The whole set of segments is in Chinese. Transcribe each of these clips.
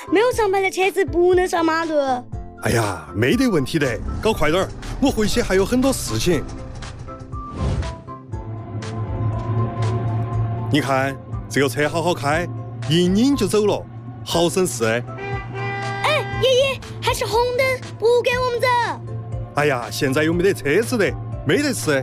没有上牌的车子不能上马路。 哎呀，没得问题的，搞快点儿，我回去还有很多事情。你看这个车好好开，一拧就走了，好省事。 哎，爷爷，还是红灯，不给我们走。 哎呀，现在又没得车子的，没得事。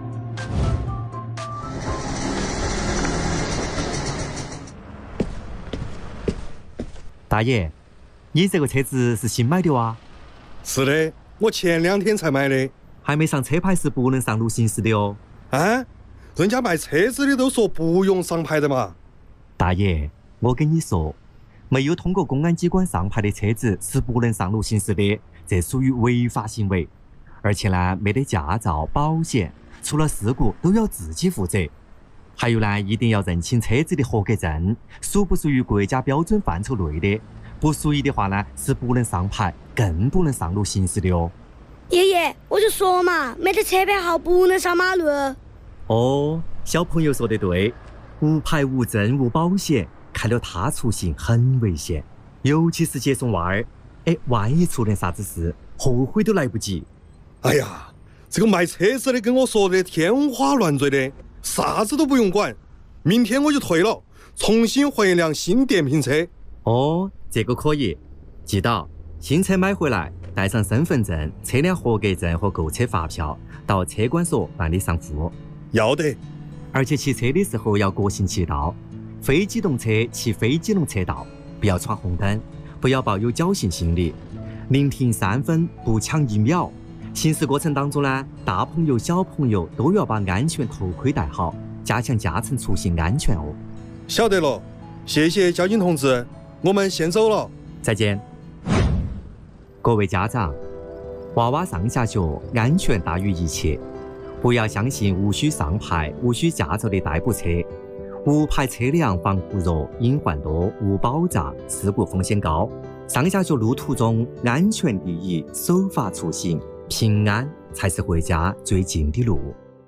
大爷，你这个车子是新买的哇？ 是的，我前2天才买的。 还没上车牌是不能上路行驶的哦。 啊，人家卖车子的都说不用上牌的嘛。 大爷，我跟你说，没有通过公安机关上牌的车子是不能上路行驶的，这属于违法行为。而且呢，没得驾照、保险，出了事故都要自己负责。还有呢，一定要认清车子的合格证，属不属于国家标准范畴内的，不属于的话呢，是不能上牌，更不能上路行驶的哦。 爷爷，我就说嘛，没得车牌号不能上马路。 哦，小朋友说得对，无牌、无证、无保险，开了他出行很危险，尤其是接送娃儿，万一出点啥子事，后悔都来不及。 哎呀，这个卖车子的跟我说的天花乱坠的，啥子都不用管，明天我就退了，重新换一辆新电瓶车。 哦，这个可以，记到新车买回来，带上身份证、车辆合格证和购车发票，到车管所办理上户。 要得。 而且骑车的时候要国行骑道，非机动车骑非机动车道，不要闯红灯，不要抱有侥幸心理，宁停3分不抢1秒。行驶过程当中呢，大朋友小朋友都要把安全头盔戴好，加强驾乘出行安全哦。 晓得了，谢谢交警同志，我们先走了。 再见。各位家长，娃娃上下学安全大于一切，不要相信无需上牌、无需驾照的代步车。无牌车辆防护弱、隐患多、无保障，事故风险高。上下学路途中，安全第一，守法出行，平安才是回家最近的路。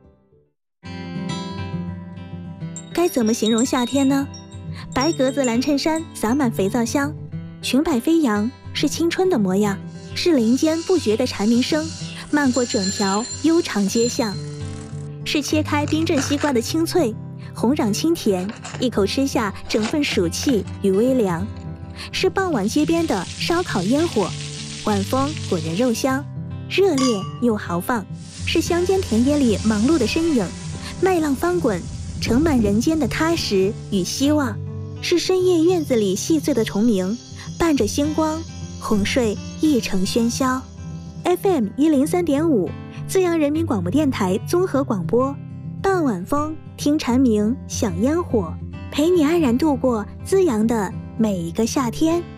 该怎么形容夏天呢？白格子蓝衬衫洒满肥皂香，裙摆飞扬，是青春的模样，是林间不绝的蝉鸣声，漫过整条悠长街巷，是切开冰镇西瓜的清脆，红壤清甜，一口吃下整份暑气与微凉，是傍晚街边的烧烤烟火，晚风裹着肉香，热烈又豪放，是乡间田野里忙碌的身影，麦浪翻滚，盛满人间的踏实与希望，是深夜院子里细碎的虫鸣，伴着星光，哄睡一城喧嚣。FM 103.5，资阳人民广播电台综合广播，傍晚风，听蝉鸣，享烟火，陪你安然度过资阳的每一个夏天。